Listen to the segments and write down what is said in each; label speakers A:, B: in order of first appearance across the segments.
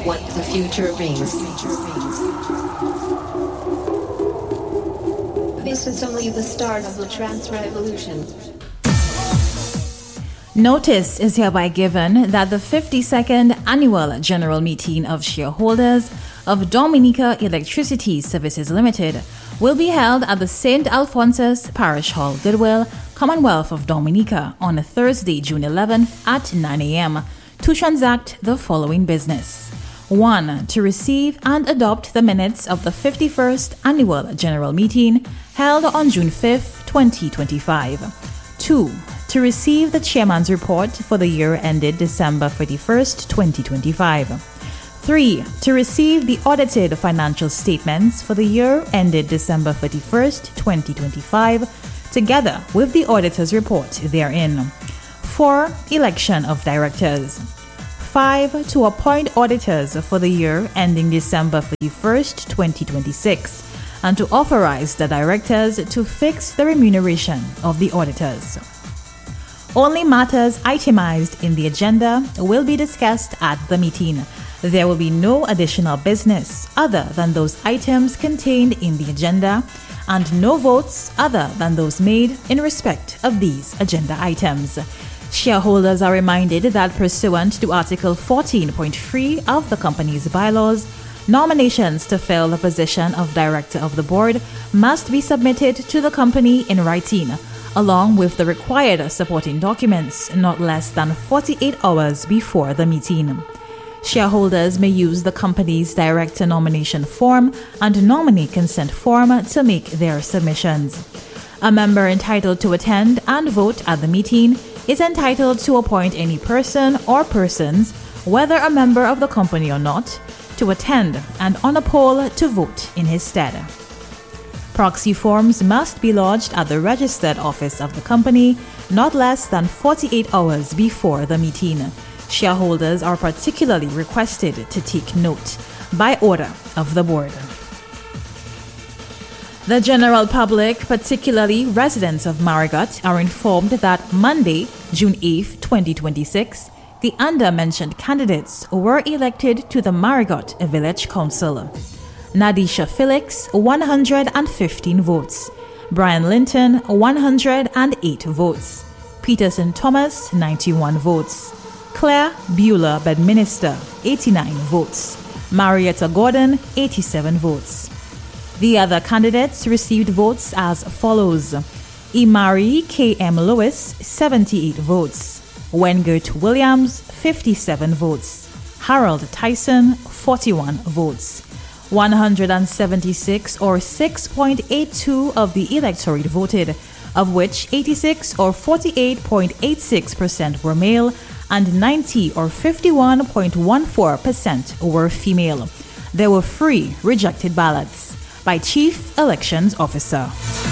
A: what the future brings. This is only the start of the trance revolution.
B: Notice is hereby given that the 52nd Annual General Meeting of Shareholders of Dominica Electricity Services Limited will be held at the St. Alphonsus Parish Hall, Goodwill, Commonwealth of Dominica on Thursday, June 11th at 9 a.m. to transact the following business. 1. To receive and adopt the minutes of the 51st Annual General Meeting held on June 5th, 2025. 2. To receive the Chairman's report for the year ended December 31st, 2025. 3. To receive the audited financial statements for the year ended December 31st, 2025, together with the auditor's report therein. 4. Election of directors. 5. To appoint auditors for the year ending December 31st, 2026, and to authorize the directors to fix the remuneration of the auditors. Only matters itemized in the agenda will be discussed at the meeting. There will be no additional business other than those items contained in the agenda, and no votes other than those made in respect of these agenda items. Shareholders are reminded that pursuant to Article 14.3 of the company's bylaws, nominations to fill the position of Director of the Board must be submitted to the company in writing, along with the required supporting documents not less than 48 hours before the meeting. Shareholders may use the company's director nomination form and nominee consent form to make their submissions. A member entitled to attend and vote at the meeting is entitled to appoint any person or persons, whether a member of the company or not, to attend and on a poll to vote in his stead. Proxy forms must be lodged at the registered office of the company not less than 48 hours before the meeting. Shareholders are particularly requested to take note by order of the board. The general public, particularly residents of Marigot, are informed that Monday, June 8, 2026, the under-mentioned candidates were elected to the Marigot Village Council. Nadisha Felix, 115 votes. Brian Linton, 108 votes. Peterson Thomas, 91 votes. Claire Bueller Bedminster, 89 votes. Marietta Gordon, 87 votes. The other candidates received votes as follows: Imari K.M. Lewis, 78 votes. Wengert Williams, 57 votes. Harold Tyson, 41 votes. 176 or 6.82 of the electorate voted, of which 86 or 48.86% were male and 90 or 51.14% were female. There were 3 rejected ballots by Chief Elections Officer.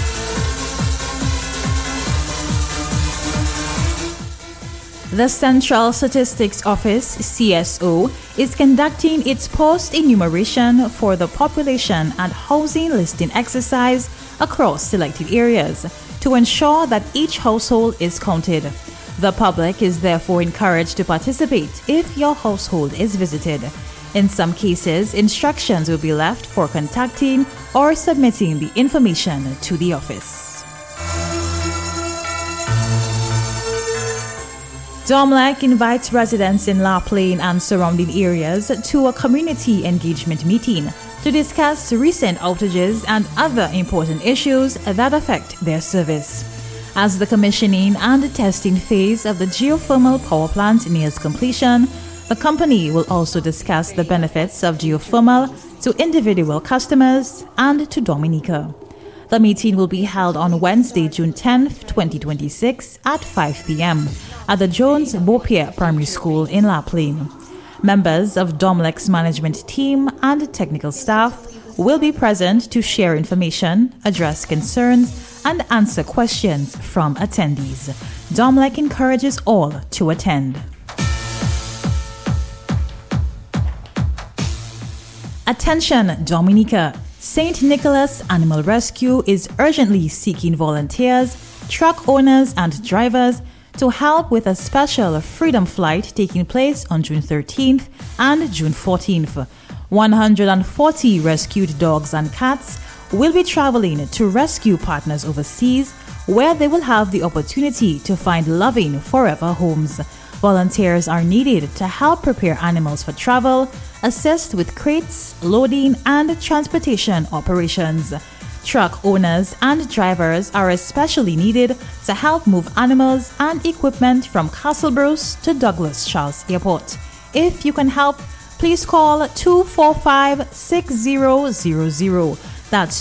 B: The Central Statistics Office, CSO, is conducting its post-enumeration for the population and housing listing exercise across selected areas to ensure that each household is counted. The public is therefore encouraged to participate if your household is visited. In some cases, instructions will be left for contacting or submitting the information to the office. Domlec invites residents in La Plaine and surrounding areas to a community engagement meeting to discuss recent outages and other important issues that affect their service. As the commissioning and testing phase of the geothermal power plant nears completion, the company will also discuss the benefits of geothermal to individual customers and to Dominica. The meeting will be held on Wednesday, June 10th, 2026 at 5 p.m. at the Jones Beaupierre Primary School in La Plaine. Members of Domlec's management team and technical staff will be present to share information, address concerns, and answer questions from attendees. Domlec encourages all to attend. Attention, Dominica! St. Nicholas Animal Rescue is urgently seeking volunteers, truck owners, and drivers to help with a special Freedom Flight taking place on June 13th and June 14th. 140 rescued dogs and cats will be traveling to rescue partners overseas, where they will have the opportunity to find loving forever homes. Volunteers are needed to help prepare animals for travel, assist with crates, loading, and transportation operations. Truck owners and drivers are especially needed to help move animals and equipment from Castlebruce to Douglas Charles Airport. If you can help, please call 245-6000. That's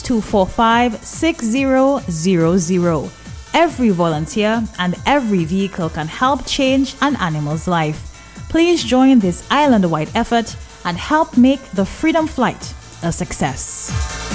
B: 245-6000. Every volunteer and every vehicle can help change an animal's life. Please join this island-wide effort and help make the Freedom Flight a success.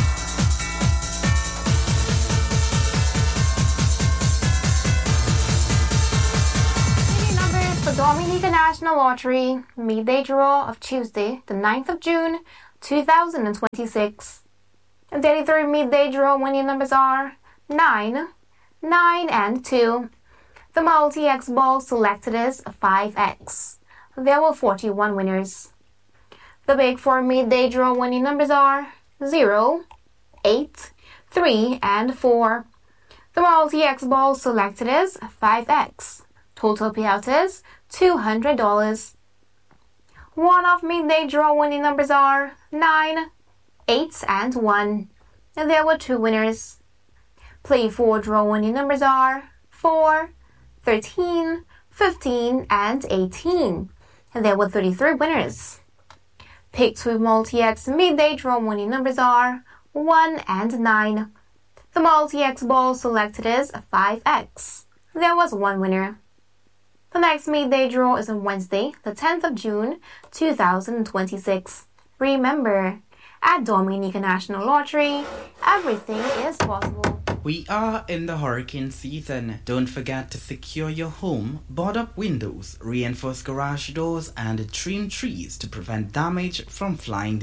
C: Numbers for Dominica National Lottery midday draw of Tuesday, the 9th of June, 2026. The daily third midday draw winning numbers are 9, 9, and 2. The multi-X ball selected is 5X. There were 41 winners. The big four midday draw winning numbers are 0, 8, 3, and 4. The multi-X ball selected is 5X. Total payout is $200. One-off midday draw winning numbers are 9, 8, and 1. And there were 2 winners. Play 4 draw winning numbers are 4, 13, 15, and 18. And there were 33 winners. Pick 2 multi-X midday draw winning numbers are 1 and 9. The multi-X ball selected is 5X. There was 1 winner. The next midday draw is on Wednesday, the 10th of June, 2026. Remember, at Dominica National Lottery, everything is possible.
D: We are in the hurricane season. Don't forget to secure your home, board up windows, reinforce garage doors, and trim trees to prevent damage from flying